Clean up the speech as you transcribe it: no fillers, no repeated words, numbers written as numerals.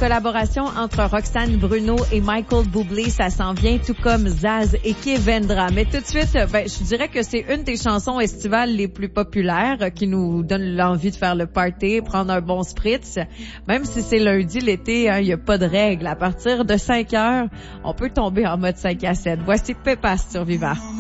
collaboration entre Roxane Bruno et Michael Bublé, ça s'en vient, tout comme Zaz et Kevendra. Mais tout de suite, je dirais que c'est une des chansons estivales les plus populaires qui nous donne l'envie de faire le party, prendre un bon spritz. Même si c'est lundi, l'été, il y a pas de règles. À partir de 5 heures, on peut tomber en mode 5 à 7. Voici Pépas sur Viva.